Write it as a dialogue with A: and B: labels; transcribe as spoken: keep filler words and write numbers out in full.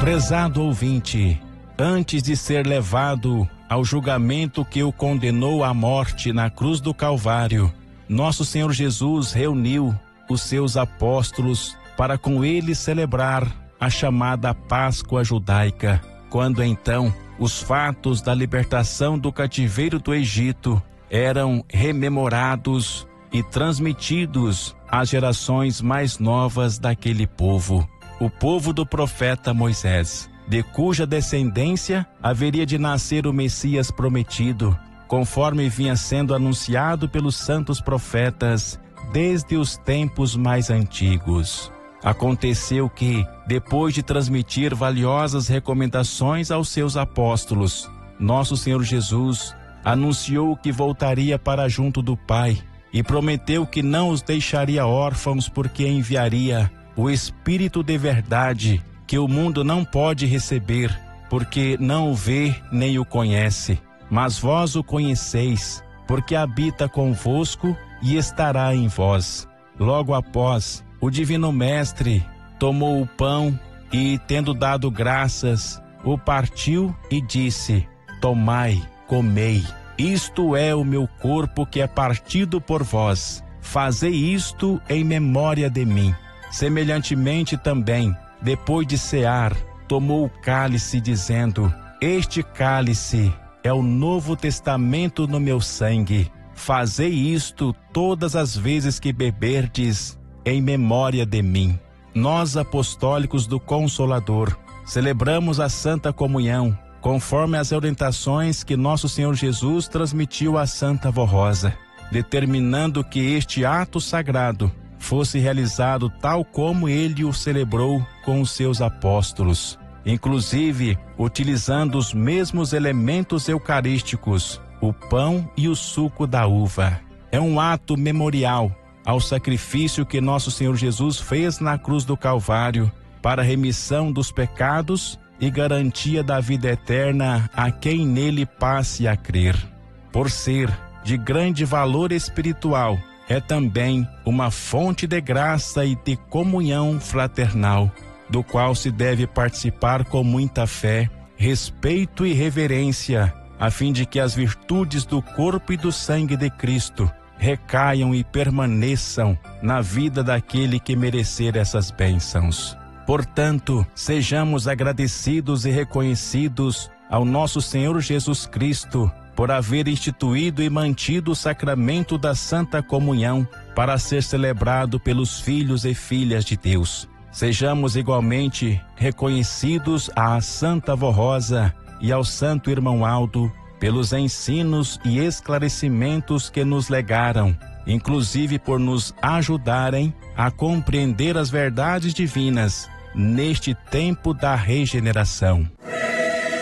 A: Prezado ouvinte, antes de ser levado ao julgamento que o condenou à morte na cruz do Calvário, nosso Senhor Jesus reuniu os seus apóstolos para com eles celebrar a chamada Páscoa judaica, quando então os fatos da libertação do cativeiro do Egito eram rememorados e transmitidos às gerações mais novas daquele povo, o povo do profeta Moisés, de cuja descendência haveria de nascer o Messias prometido, conforme vinha sendo anunciado pelos santos profetas desde os tempos mais antigos. Aconteceu que, depois de transmitir valiosas recomendações aos seus apóstolos, nosso Senhor Jesus anunciou que voltaria para junto do Pai e prometeu que não os deixaria órfãos, porque enviaria o Espírito de verdade, que o mundo não pode receber, porque não o vê nem o conhece. Mas vós o conheceis, porque habita convosco e estará em vós. Logo após, o Divino Mestre tomou o pão e, tendo dado graças, o partiu e disse: tomai, comei, isto é o meu corpo que é partido por vós. Fazei isto em memória de mim. Semelhantemente também, depois de cear, tomou o cálice, dizendo: este cálice é o Novo Testamento no meu sangue. Fazei isto todas as vezes que beberdes, em memória de mim. Nós, apostólicos do Consolador, celebramos a Santa Comunhão, conforme as orientações que nosso Senhor Jesus transmitiu à Santa Vó Rosa, determinando que este ato sagrado fosse realizado tal como ele o celebrou com os seus apóstolos, inclusive utilizando os mesmos elementos eucarísticos, o pão e o suco da uva. É um ato memorial ao sacrifício que nosso Senhor Jesus fez na cruz do Calvário para a remissão dos pecados e garantia da vida eterna a quem nele passe a crer. Por ser de grande valor espiritual, é também uma fonte de graça e de comunhão fraternal, do qual se deve participar com muita fé, respeito e reverência, a fim de que as virtudes do corpo e do sangue de Cristo recaiam e permaneçam na vida daquele que merecer essas bênçãos. Portanto, sejamos agradecidos e reconhecidos ao nosso Senhor Jesus Cristo por haver instituído e mantido o sacramento da Santa Comunhão para ser celebrado pelos filhos e filhas de Deus. Sejamos igualmente reconhecidos à Santa Vó Rosa e ao Santo Irmão Aldo pelos ensinos e esclarecimentos que nos legaram, inclusive por nos ajudarem a compreender as verdades divinas neste tempo da regeneração.